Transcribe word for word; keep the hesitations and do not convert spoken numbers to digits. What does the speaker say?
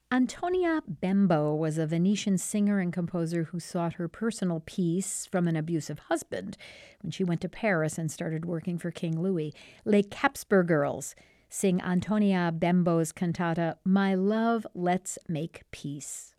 Antonia Bembo was a Venetian singer and composer who sought her personal peace from an abusive husband when she went to Paris and started working for King Louis. Les Capsper Girls sing Antonia Bembo's cantata, My Love, Let's Make Peace.